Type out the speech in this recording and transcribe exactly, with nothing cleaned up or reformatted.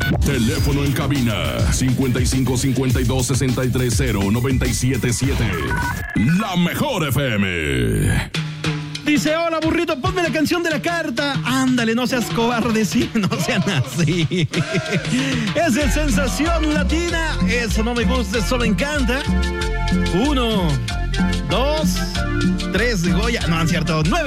Teléfono en cabina cincuenta y cinco cincuenta y dos sesenta y tres cero noventa y siete siete. La mejor F M. Dice, hola burrito, ponme la canción de la carta. Ándale, no seas cobarde, sí, no sean así. Es el Sensación Latina. Eso no me gusta, eso me encanta. Uno, dos, tres, Goya. No, es cierto, nueve.